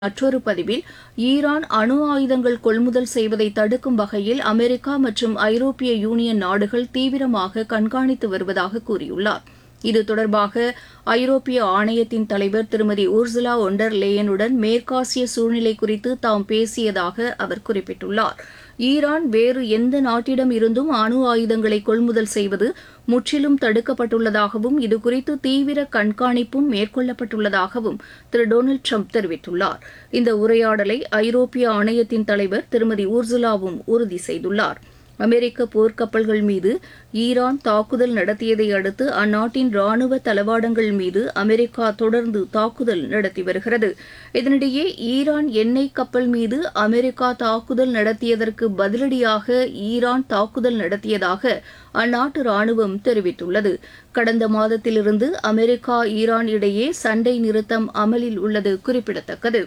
மற்றொரு பதிவில் ஈரான் அணு ஆயுதங்கள் கொள்முதல் செய்வதை தடுக்கும் வகையில் அமெரிக்கா மற்றும் ஐரோப்பிய யூனியன் நாடுகள் தீவிரமாக கண்காணித்து வருவதாக கூறியுள்ளார். இது தொடர்பாக ஐரோப்பிய ஆணையத்தின் தலைவர் திருமதி உர்சுலா ஒன் டெர் லேயனுடன் மேற்காசிய சூழ்நிலை குறித்து தாம் பேசியதாக அவர் குறிப்பிட்டுள்ளார். ஈரான் வேறு எந்த நாட்டிடம் இருந்தும் அணு ஆயுதங்களை கொள்முதல் செய்வது முற்றிலும் தடுக்கப்பட்டுள்ளதாகவும் இதுகுறித்து தீவிர கண்காணிப்பும் மேற்கொள்ளப்பட்டுள்ளதாகவும் திரு டொனால்டு ட்ரம்ப் தெரிவித்துள்ளார். இந்த உரையாடலை ஐரோப்பிய ஆணையத்தின் தலைவர் திருமதி உர்சுலாவும் உறுதி செய்துள்ளார். அமெரிக்க போர்க்கப்பல்கள் மீது ஈரான் தாக்குதல் நடத்தியதை அடுத்து அந்நாட்டின் ராணுவ தளவாடங்கள் மீது அமெரிக்கா தொடர்ந்து தாக்குதல் நடத்தி வருகிறது. இதனிடையே ஈரான் எண்ணெய் கப்பல் மீது அமெரிக்கா தாக்குதல் நடத்தியதற்கு பதிலடியாக ஈரான் தாக்குதல் நடத்தியதாக அந்நாட்டு ராணுவம் தெரிவித்துள்ளது. கடந்த மாதத்திலிருந்து அமெரிக்கா ஈரான் இடையே சண்டை நிறுத்தம் அமலில் உள்ளது குறிப்பிடத்தக்கது.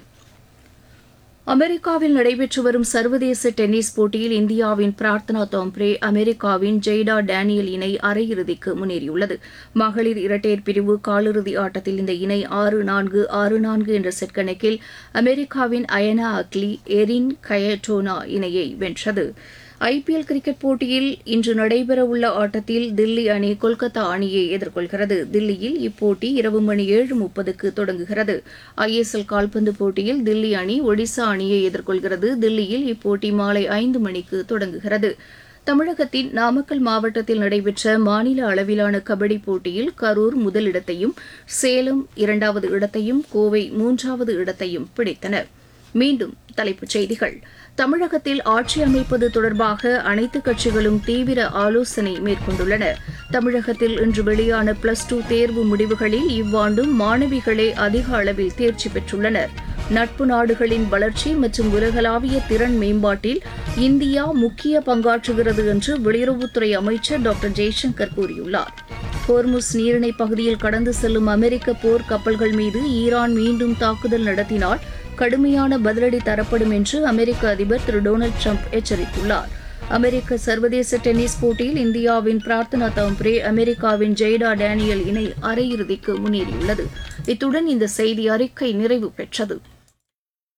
அமெரிக்காவில் நடைபெற்று வரும் சர்வதேச டென்னிஸ் போட்டியில் இந்தியாவின் பிரார்த்தனா தாம்ப்ரே அமெரிக்காவின் ஜெய்டா டேனியல் இணை அரையிறுதிக்கு முன்னேறியுள்ளது. மகளிர் இரட்டையர் பிரிவு காலிறுதி ஆட்டத்தில் இந்த இணை 6-4, 6-4 என்ற செட் கணக்கில் அமெரிக்காவின் அயனா அக்லி, எரின் கயட்டோனா இணையை வென்றது. ஐபிஎல் கிரிக்கெட் போட்டியில் இன்று நடைபெறவுள்ள ஆட்டத்தில் தில்லி அணி கொல்கத்தா அணியை எதிர்கொள்கிறது. தில்லியில் இப்போட்டி இரவு மணி 7:30க்கு தொடங்குகிறது. ஐஎஸ்எல் கால்பந்து போட்டியில் தில்லி அணி ஒடிசா அணியை எதிர்கொள்கிறது. தில்லியில் இப்போட்டி மாலை 5 மணிக்கு தொடங்குகிறது. தமிழகத்தின் நாமக்கல் மாவட்டத்தில் நடைபெற்ற மாநில அளவிலான கபடி போட்டியில் கரூர் முதலிடத்தையும், சேலம் 2வது இடத்தையும், கோவை 3வது இடத்தையும் பிடித்தன. மீண்டும் தலைப்புச் செய்திகள். தமிழகத்தில் ஆட்சி அமைப்பது தொடர்பாக அனைத்துக் கட்சிகளும் தீவிர ஆலோசனை மேற்கொண்டுள்ளன. தமிழகத்தில் இன்று வெளியான +2 தேர்வு முடிவுகளில் இவ்வாண்டும் மாணவிகளே அதிக அளவில் தேர்ச்சி பெற்றுள்ளனர். நட்பு நாடுகளின் வளர்ச்சி மற்றும் உலகளாவிய திறன் மேம்பாட்டில் இந்தியா முக்கிய பங்காற்றுகிறது என்று வெளியுறவுத்துறை அமைச்சர் டாக்டர் ஜெய்சங்கர் கூறியுள்ளார். ஹோர்முஸ் நீரிணை பகுதியில் கடந்து செல்லும் அமெரிக்க போர் கப்பல்கள் மீது ஈரான் மீண்டும் தாக்குதல் நடத்தினால் கடுமையான பதிலடி தரப்படும் என்று அமெரிக்க அதிபர் திரு டொனால்டு ட்ரம்ப் எச்சரித்துள்ளார். அமெரிக்க சர்வதேச டென்னிஸ் போட்டியில் இந்தியாவின் பிரார்த்தனா தாம்ப்ரே அமெரிக்காவின் ஜெய்டா டேனியல் இணை அரையிறுதிக்கு முன்னேறியுள்ளது. இத்துடன் இந்த செய்தி அறிக்கை நிறைவு பெற்றது.